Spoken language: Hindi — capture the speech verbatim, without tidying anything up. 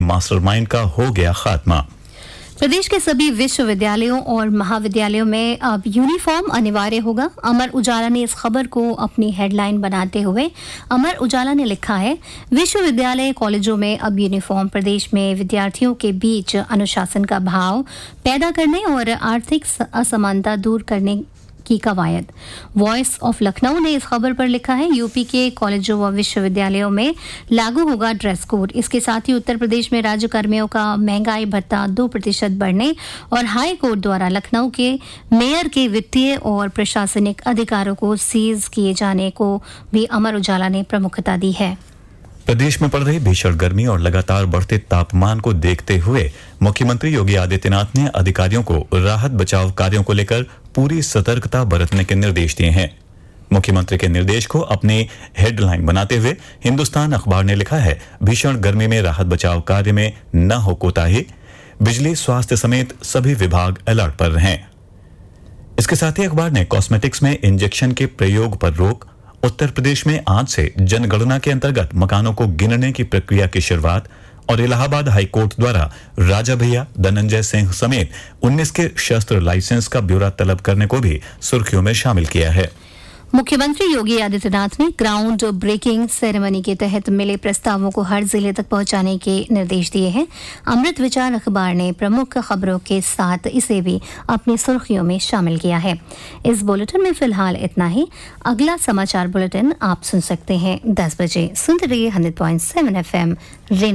मास्टरमाइंड का हो गया खात्मा। प्रदेश के सभी विश्वविद्यालयों और महाविद्यालयों में अब यूनिफॉर्म अनिवार्य होगा। अमर उजाला ने इस खबर को अपनी हेडलाइन बनाते हुए अमर उजाला ने लिखा है, विश्वविद्यालय कॉलेजों में अब यूनिफॉर्म प्रदेश में विद्यार्थियों के बीच अनुशासन का भाव पैदा करने और आर्थिक असमानता दूर करने की कवायद। वॉइस ऑफ लखनऊ ने इस खबर पर लिखा है, यूपी के कॉलेजों व विश्वविद्यालयों में लागू होगा ड्रेस कोड। इसके साथ ही उत्तर प्रदेश में राज्य कर्मियों का महंगाई भत्ता दो प्रतिशत बढ़ने और हाई कोर्ट द्वारा लखनऊ के मेयर के वित्तीय और प्रशासनिक अधिकारों को सीज किए जाने को भी अमर उजाला ने प्रमुखता दी है। प्रदेश में पड़ रही भीषण गर्मी और लगातार बढ़ते तापमान को देखते हुए मुख्यमंत्री योगी आदित्यनाथ ने अधिकारियों को राहत बचाव कार्यों को लेकर पूरी सतर्कता बरतने के निर्देश दिए हैं। मुख्यमंत्री के निर्देश को अपनी हेडलाइन बनाते हुए हिंदुस्तान अखबार ने लिखा है, भीषण गर्मी में राहत बचाव कार्य में न हो कोताही, बिजली स्वास्थ्य समेत सभी विभाग अलर्ट पर रहें। इसके साथ ही अखबार ने कॉस्मेटिक्स में इंजेक्शन के प्रयोग पर रोक, उत्तर प्रदेश में आज से जनगणना के अंतर्गत मकानों को गिनने की प्रक्रिया की शुरुआत और इलाहाबाद हाईकोर्ट द्वारा राजा भैया धनंजय सिंह समेत उन्नीस के शस्त्र लाइसेंस का ब्यौरा तलब करने को भी सुर्खियों में शामिल किया है। मुख्यमंत्री योगी आदित्यनाथ ने ग्राउंड ब्रेकिंग सेरेमनी के तहत मिले प्रस्तावों को हर जिले तक पहुंचाने के निर्देश दिए हैं। अमृत विचार अखबार ने प्रमुख खबरों के साथ इसे भी अपनी सुर्खियों में शामिल किया है। इस बुलेटिन में फिलहाल इतना ही। अगला समाचार बुलेटिन आप सुन सकते हैं दस बजे। सुनते रहिए hundred point seven F M.